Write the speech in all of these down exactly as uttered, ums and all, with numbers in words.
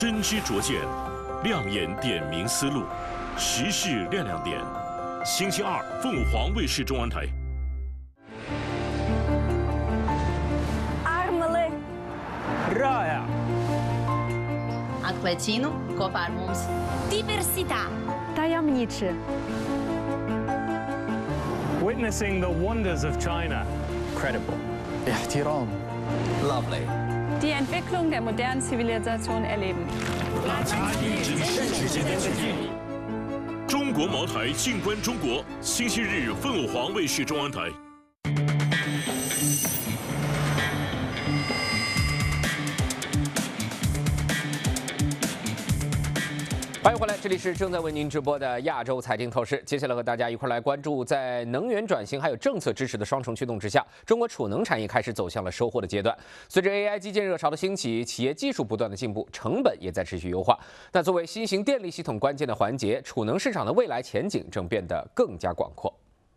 真知灼见，亮眼点明思路，时事亮亮点。星期二，凤凰卫视中文台。 Armele رائع Atklēcinu kopā ar mums. Diversità tajemniczy Witnessing the wonders of China. Credible. احترام. Lovely. Die Entwicklung der modernen Zivilisation erleben. 大家与之世界的距离。中国茅台，静观中国。星期日，凤凰卫视中文台。 欢迎回来，这里是正在为您直播的亚洲财经透视。接下来和大家一块来关注，在能源转型还有政策支持的双重驱动之下，中国储能产业开始走向了收获的阶段。随着 A I 基建热潮的兴起，企业技术不断的进步，成本也在持续优化。那作为新型电力系统关键的环节，储能市场的未来前景正变得更加广阔。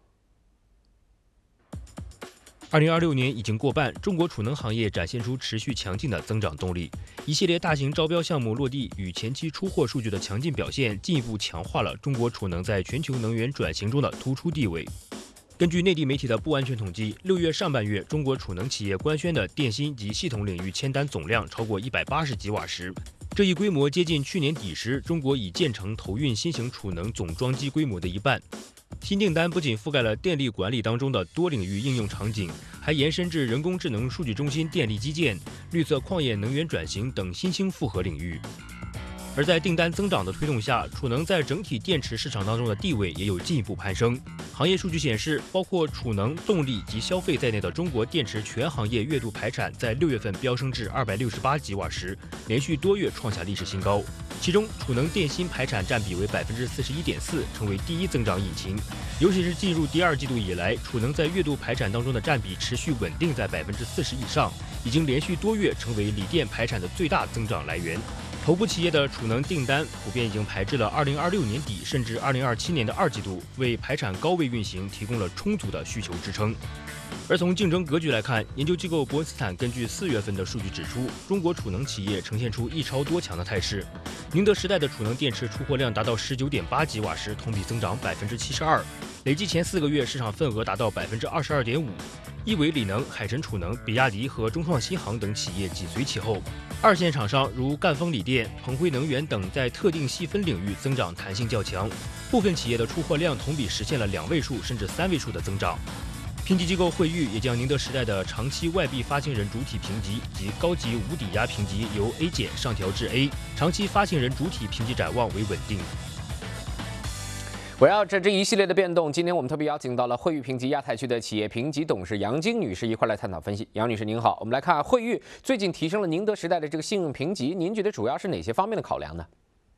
二零二六年已经过半，中国储能行业展现出持续强劲的增长动力。一系列大型招标项目落地与前期出货数据的强劲表现，进一步强化了中国储能在全球能源转型中的突出地位。根据内地媒体的不完全统计，六月上半月，中国储能企业官宣的电芯及系统领域签单总量超过一百八十吉瓦时，这一规模接近去年底时中国已建成投运新型储能总装机规模的一半。 新订单不仅覆盖了电力管理当中的多领域应用场景，还延伸至人工智能数据中心电力基建、绿色矿业能源转型等新兴复合领域。而在订单增长的推动下，储能在整体电池市场当中的地位也有进一步攀升。行业数据显示，包括储能、动力及消费在内的中国电池全行业月度排产在六月份飙升至二百六十八吉瓦时，连续多月创下历史新高。 其中，储能电芯排产占比为百分之四十一点四，成为第一增长引擎。尤其是进入第二季度以来，储能在月度排产当中的占比持续稳定在百分之四十以上，已经连续多月成为锂电排产的最大增长来源。头部企业的储能订单普遍已经排至了二零二六年底甚至二零二七年的二季度，为排产高位运行提供了充足的需求支撑。 而从竞争格局来看，研究机构伯恩斯坦根据四月份的数据指出，中国储能企业呈现出一超多强的态势。宁德时代的储能电池出货量达到十九点八吉瓦时，同比增长百分之七十二，累计前四个月市场份额达到百分之二十二点五。亿纬锂能、海神储能、比亚迪和中创新航等企业紧随其后。二线厂商如赣锋锂电、鹏辉能源等在特定细分领域增长弹性较强，部分企业的出货量同比实现了两位数甚至三位数的增长。 评级机构惠誉也将宁德时代的长期外币发行人主体评级及高级无抵押评级由 A 减上调至 A， 长期发行人主体评级展望为稳定。 围绕着这一系列的变动，今天我们特别邀请到了惠誉评级亚太区的企业评级董事杨晶女士一块来探讨分析。杨女士您好，我们来看惠誉最近提升了宁德时代的这个信用评级，您觉得主要是哪些方面的考量呢？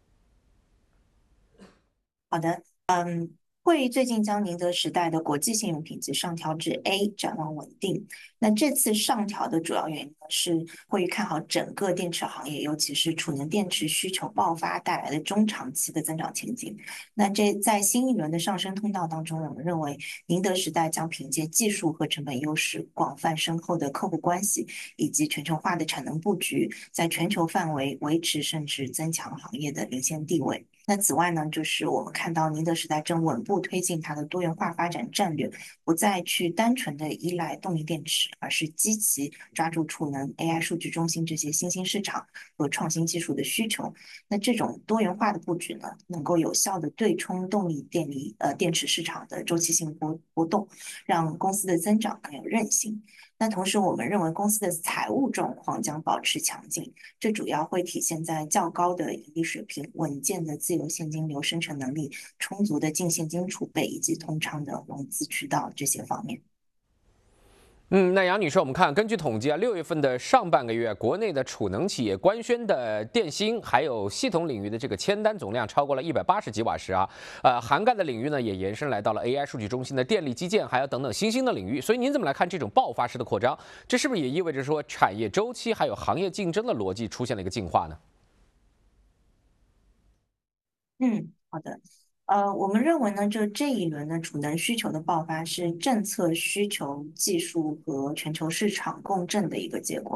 好的，嗯。 惠誉最近将宁德时代的国际信用评级上调至 A， 展望稳定。那这次上调的主要原因呢，是惠誉看好整个电池行业，尤其是储能电池需求爆发带来的中长期的增长前景。那这在新一轮的上升通道当中，我们认为宁德时代将凭借技术和成本优势、广泛深厚的客户关系以及全球化的产能布局，在全球范围维持甚至增强行业的领先地位。 那此外呢，就是我们看到宁德时代正稳步推进它的多元化发展战略，不再去单纯的依赖动力电池，而是积极抓住储能、A I 数据中心这些新兴市场和创新技术的需求。那这种多元化的布局呢，能够有效的对冲动力电力呃电池市场的周期性波波动，让公司的增长更有韧性。 那同时，我们认为公司的财务状况将保持强劲，这主要会体现在较高的盈利水平、稳健的自由现金流生成能力、充足的净现金储备以及通畅的融资渠道这些方面。 嗯，那杨女士，我们看，根据统计啊，六月份的上半个月，国内的储能企业官宣的电芯还有系统领域的这个签单总量超过了一百八十吉瓦时啊，呃，涵盖的领域呢也延伸来到了 A I 数据中心的电力基建，还有等等新兴的领域。所以您怎么来看这种爆发式的扩张？这是不是也意味着说产业周期还有行业竞争的逻辑出现了一个进化呢？ 嗯，好的。 呃，我们认为呢，就这一轮的储能需求的爆发是政策需求、技术和全球市场共振的一个结果。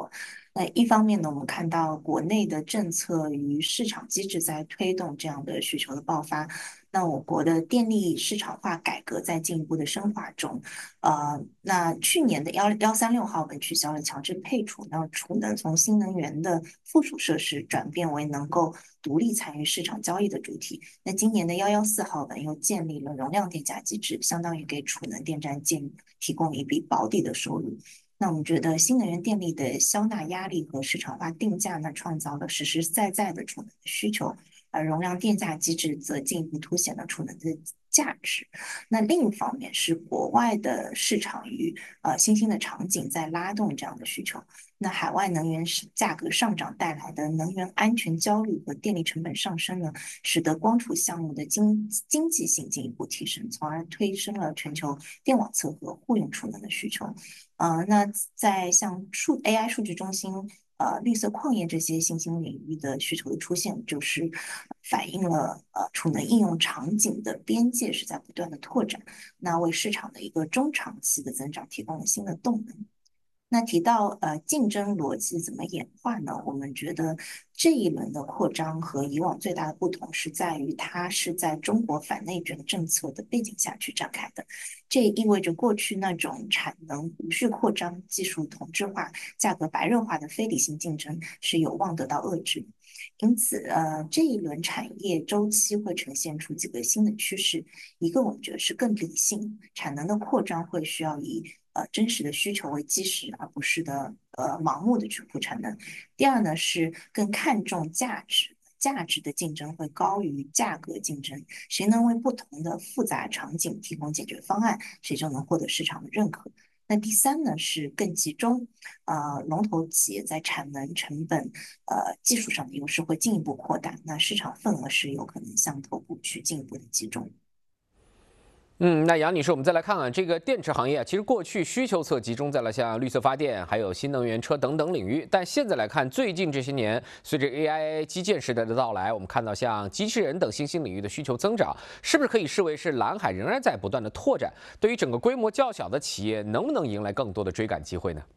那一方面呢，我们看到国内的政策与市场机制在推动这样的需求的爆发。那我国的电力市场化改革在进一步的深化中。呃，那去年的幺幺三六号文取消了强制配储，那储能从新能源的附属设施转变为能够独立参与市场交易的主体。那今年的幺幺四号文又建立了容量电价机制，相当于给储能电站建提供一笔保底的收入。那我们觉得新能源电力的消纳压力和市场化定价呢，创造了实实在在的储能的需求，而容量电价机制则进一步凸显了储能的价值。那另一方面是国外的市场与呃新兴的场景在拉动这样的需求。那海外能源价格上涨带来的能源安全焦虑和电力成本上升呢，使得光储项目的经经济性进一步提升，从而推升了全球电网测和互用储能的需求。呃，那在像数 A I 数据中心、呃绿色矿业这些新兴领域的需求的出现，就是反映了呃储能应用场景的边界是在不断的拓展，那为市场的一个中长期的增长提供了新的动能。那提到呃竞争逻辑怎么演化呢？我们觉得这一轮的扩张和以往最大的不同是在于它是在中国反内卷政策的背景下去展开的。这也意味着过去那种产能无序扩张、技术同质化、价格白热化的非理性竞争是有望得到遏制。因此，呃，这一轮产业周期会呈现出几个新的趋势。一个我们觉得是更理性，产能的扩张会需要以呃真实的需求为基石，而不是的呃盲目的去铺产能。第二呢是更看重价值。价值的竞争会高于价格竞争，谁能为不同的复杂场景提供解决方案，谁就能获得市场的认可。那第三呢是更集中，呃，龙头企业在产能、成本、呃技术上的优势会进一步扩大，那市场份额是有可能向头部去进一步的集中。 嗯，那杨女士，我们再来看看这个电池行业啊，其实过去需求侧集中在了像绿色发电、还有新能源车等等领域，但现在来看，最近这些年，随着 A I 基建时代的到来，我们看到像机器人等新兴领域的需求增长，是不是可以视为是蓝海仍然在不断的拓展？对于整个规模较小的企业，能不能迎来更多的追赶机会呢？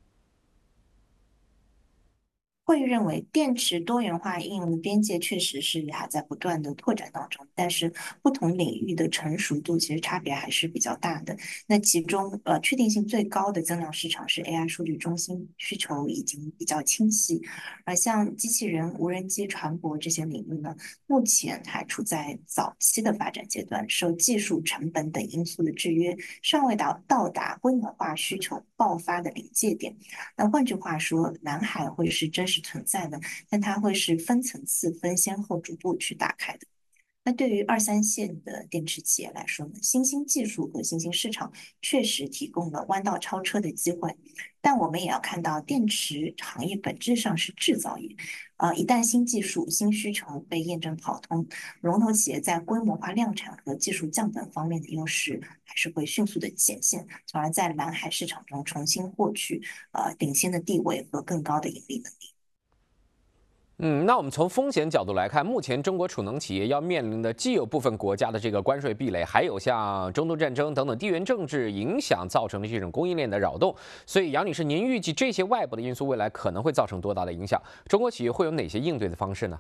会认为电池多元化应用的边界确实是还在不断的拓展当中，但是不同领域的成熟度其实差别还是比较大的。那其中呃确定性最高的增量市场是 A I 数据中心，需求已经比较清晰。而像机器人、无人机、船舶这些领域呢，目前还处在早期的发展阶段，受技术、成本等因素的制约，尚未到到达规模化需求爆发的临界点。那换句话说，蓝海会是真实存在的，但它会是分层次、分先后逐步去打开的。那对于二三线的电池企业来说呢，新兴技术和新兴市场确实提供了弯道超车的机会，但我们也要看到，电池行业本质上是制造业，呃，一旦新技术、新需求被验证跑通，龙头企业在规模化量产和技术降本方面的优势还是会迅速的显现，从而在蓝海市场中重新获取呃领先的地位和更高的盈利能力。 嗯，那我们从风险角度来看，目前中国储能企业要面临的既有部分国家的这个关税壁垒，还有像中东战争等等地缘政治影响造成的这种供应链的扰动。所以，杨女士，您预计这些外部的因素未来可能会造成多大的影响？中国企业会有哪些应对的方式呢？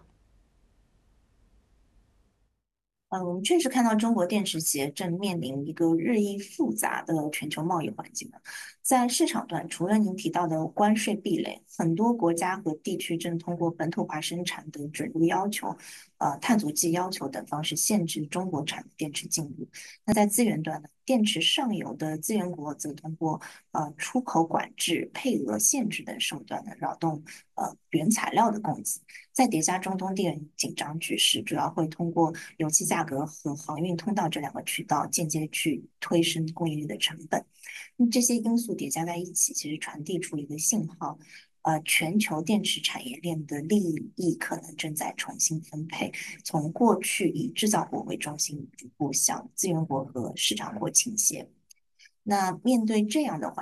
呃，我们确实看到中国电池企业正面临一个日益复杂的全球贸易环境。在市场端，除了您提到的关税壁垒，很多国家和地区正通过本土化生产的准入要求、呃碳足迹要求等方式限制中国产的电池进入。那在资源端呢，电池上游的资源国则通过呃出口管制、配额限制等手段呢，扰动呃原材料的供给。再叠加中东地缘紧张局势，主要会通过油气价格和航运通道这两个渠道间接去推升供应链的成本。那这些因素叠加在一起，其实传递出一个信号，呃，全球电池产业链的利益可能正在重新分配，从过去以制造国为中心，逐步向资源国和市场国倾斜。那面对这样的环境，我们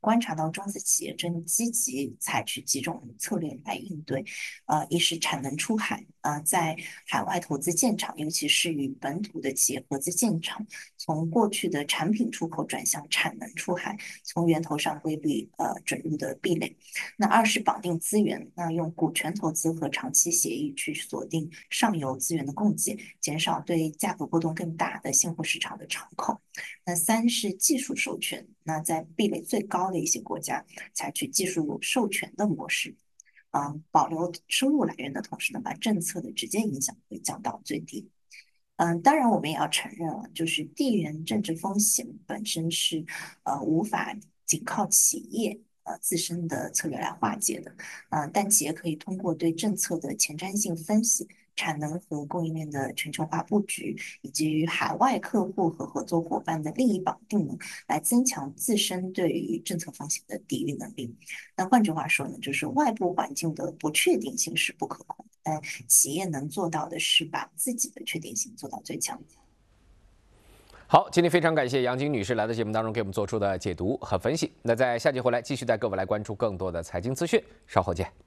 观察到中资企业正积极采取几种策略来应对，呃，一是产能出海，呃，在海外投资建厂，尤其是与本土的企业合资建厂，从过去的产品出口转向产能出海，从源头上规避呃准入的壁垒。那二是绑定资源，那用股权投资和长期协议去锁定上游资源的供给，减少对价格波动更大的现货市场的敞口。那三是技术授权，那在壁垒最高的一些国家，采取技术授权的模式，嗯，保留收入来源的同时呢，把政策的直接影响会降到最低。嗯，当然我们也要承认啊，就是地缘政治风险本身是呃无法仅靠企业呃自身的策略来化解的，呃，但企业可以通过对政策的前瞻性分析、产能和供应链的全球化布局，以及与海外客户和合作伙伴的利益绑定呢，来增强自身对于政策风险的抵御能力。那换句话说呢，就是外部环境的不确定性是不可控的，但企业能做到的是把自己的确定性做到最强。 好，今天非常感谢杨晶女士来到节目当中给我们做出的解读和分析。那在下集回来继续带各位来关注更多的财经资讯，稍后见。